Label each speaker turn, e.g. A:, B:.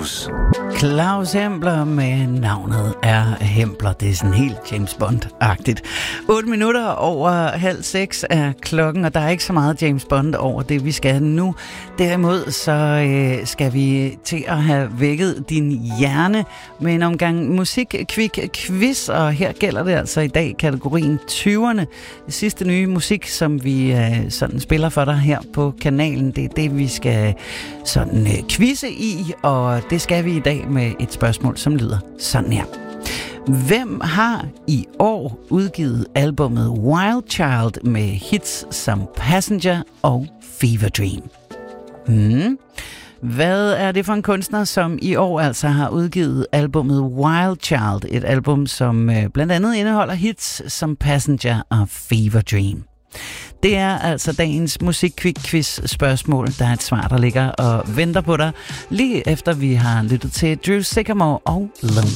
A: Claus.
B: Claus Hempler med navnet er Hempler. Det er sådan helt James Bond-agtigt. 8 minutter over 5:30 er klokken, og der er ikke så meget James Bond over det, vi skal nu. Derimod så skal vi til at have vækket din hjerne med en omgang musik-quiz, og her gælder det altså i dag kategorien 20'erne. Det sidste nye musik, som vi sådan spiller for dig her på kanalen, det er det, vi skal sådan quizze i, og det skal vi i dag med et spørgsmål, som lyder sådan her. Hvem har i år udgivet albummet Wild Child med hits som Passenger og Fever Dream? Hvad er det for en kunstner, som i år altså har udgivet albummet Wild Child? Et album, som blandt andet indeholder hits som Passenger og Fever Dream. Det er altså dagens musik-quiz-spørgsmål. Der er et svar, der ligger og venter på dig, lige efter vi har lyttet til Drew Sycamore og Lonely.